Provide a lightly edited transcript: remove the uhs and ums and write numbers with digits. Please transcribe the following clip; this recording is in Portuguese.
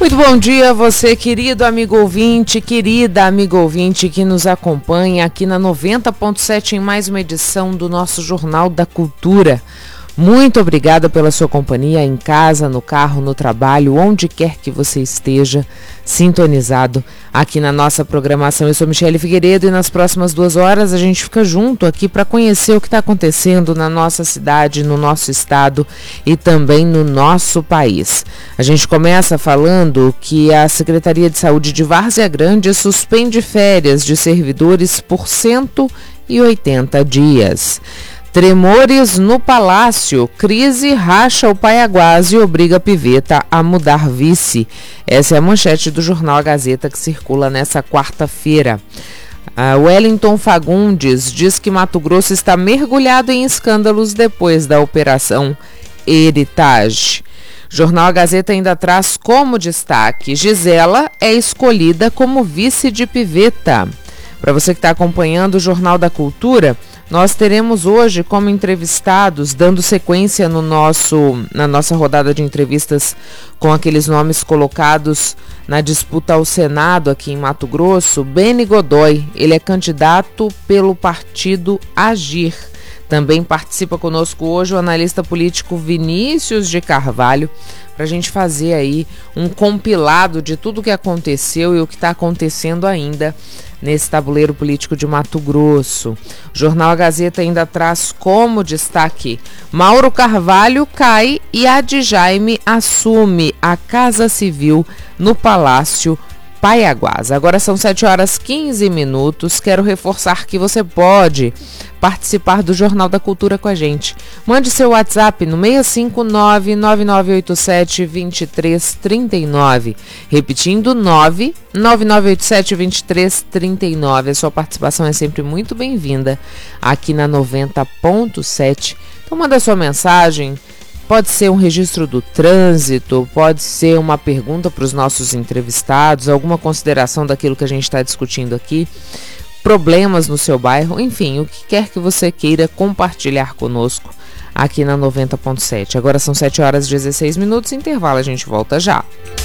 Muito bom dia, você querido amigo ouvinte, querida amiga ouvinte que nos acompanha aqui na 90.7 em mais uma edição do nosso Jornal da Cultura. Muito obrigada pela sua companhia em casa, no carro, no trabalho, onde quer que você esteja sintonizado aqui na nossa programação. Eu sou Michele Figueiredo e nas próximas 2 horas a gente fica junto aqui para conhecer o que está acontecendo na nossa cidade, no nosso estado e também no nosso país. A gente começa falando que a Secretaria de Saúde de Várzea Grande suspende férias de servidores por 180 dias. Tremores no Palácio, crise racha o Paiaguás e obriga a Piveta a mudar vice. Essa é a manchete do jornal A Gazeta que circula nessa quarta-feira. Wellington Fagundes diz que Mato Grosso está mergulhado em escândalos depois da Operação Heritage. Jornal A Gazeta ainda traz como destaque: Gisela é escolhida como vice de Piveta. Para você que está acompanhando o Jornal da Cultura, nós teremos hoje como entrevistados, dando sequência na nossa rodada de entrevistas com aqueles nomes colocados na disputa ao Senado aqui em Mato Grosso, Beni Godoy. Ele é candidato pelo partido Agir. Também participa conosco hoje o analista político Vinícius de Carvalho, para a gente fazer aí um compilado de tudo o que aconteceu e o que está acontecendo ainda nesse tabuleiro político de Mato Grosso. O Jornal A Gazeta ainda traz como destaque: Mauro Carvalho cai e Adjaime assume a Casa Civil no Palácio Paiaguás. Agora são 7h15. Quero reforçar que você pode participar do Jornal da Cultura com a gente. Mande seu WhatsApp no 659-9987-2339. Repetindo, 99987-2339. A sua participação é sempre muito bem-vinda aqui na 90.7. Então manda sua mensagem. Pode ser um registro do trânsito, pode ser uma pergunta para os nossos entrevistados, alguma consideração daquilo que a gente está discutindo aqui, problemas no seu bairro, enfim, o que quer que você queira compartilhar conosco aqui na 90.7. Agora são 7h16, intervalo, a gente volta já.